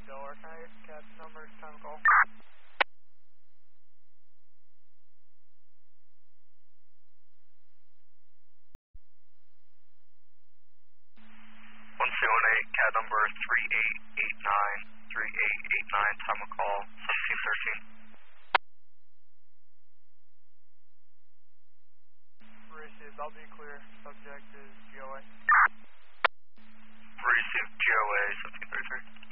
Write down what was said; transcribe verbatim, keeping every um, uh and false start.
Delaware. Can I get cat numbers, time of call? one two one eight, cat number three eight eight nine, three eight eight nine, time of call, seventeen thirteen. Received, I'll be clear. Subject is G O A. Received, G O A, seventeen thirty-three.